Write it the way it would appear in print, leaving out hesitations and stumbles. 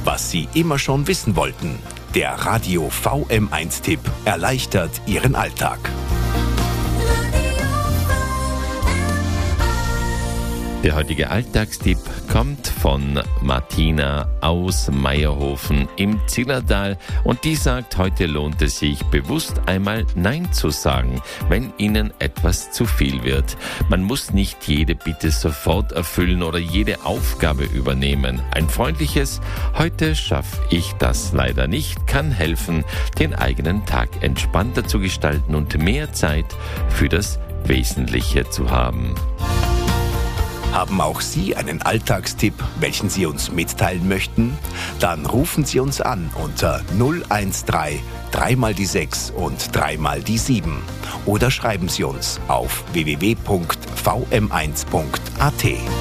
was Sie immer schon wissen wollten. Der Radio VM1-Tipp erleichtert Ihren Alltag. Der heutige Alltagstipp kommt von Martina aus Meierhofen im Zillertal und die sagt, heute lohnt es sich, bewusst einmal Nein zu sagen, wenn Ihnen etwas zu viel wird. Man muss nicht jede Bitte sofort erfüllen oder jede Aufgabe übernehmen. Ein freundliches "Heute schaffe ich das leider nicht" kann helfen, den eigenen Tag entspannter zu gestalten und mehr Zeit für das Wesentliche zu haben. Haben auch Sie einen Alltagstipp, welchen Sie uns mitteilen möchten? Dann rufen Sie uns an unter 013 3 mal die 6 und 3 mal die 7 oder schreiben Sie uns auf www.vm1.at.